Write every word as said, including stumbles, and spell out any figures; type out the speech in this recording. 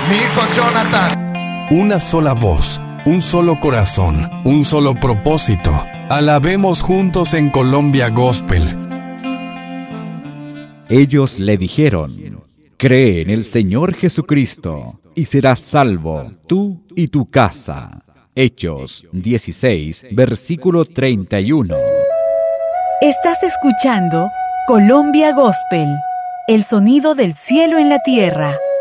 Mi hijo Jonathan. Una sola voz, un solo corazón, un solo propósito. Alabemos juntos en Colombia Gospel. Ellos le dijeron: cree en el Señor Jesucristo y serás salvo, tú y tu casa. Hechos dieciséis, versículo treinta y uno. Estás escuchando Colombia Gospel, el sonido del cielo en la tierra.